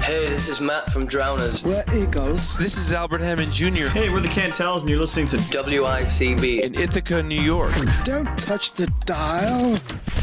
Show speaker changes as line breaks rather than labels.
Hey, this is Matt from Drowners.
We're Eagles.
This is Albert Hammond Jr.
Hey, we're the Cantels, and you're listening to
WICB
in Ithaca, New York.
Don't touch the dial.